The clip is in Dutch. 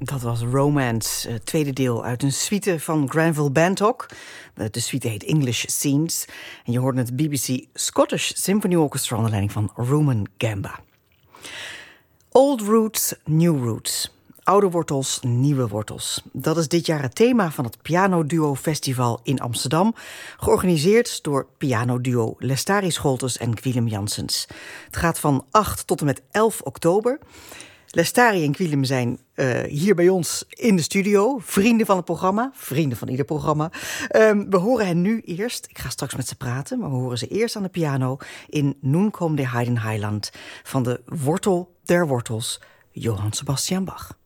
Dat was Romance, het tweede deel uit een suite van Granville Bantock. De suite heet English Scenes. En je hoorde het BBC Scottish Symphony Orchestra onder leiding van Rumen Gamba. Old Roots, New Roots. Oude wortels, nieuwe wortels. Dat is dit jaar het thema van het Pianoduo Festival in Amsterdam, georganiseerd door pianoduo Lestari Scholtes en Willem Janssens. Het gaat van 8 tot en met 11 oktober. Lestari en Willem zijn hier bij ons in de studio. Vrienden van het programma. Vrienden van ieder programma. We horen hen nu eerst. Ik ga straks met ze praten. Maar we horen ze eerst aan de piano in Nun kom der Heiden Heiland van de wortel der wortels, Johann Sebastian Bach.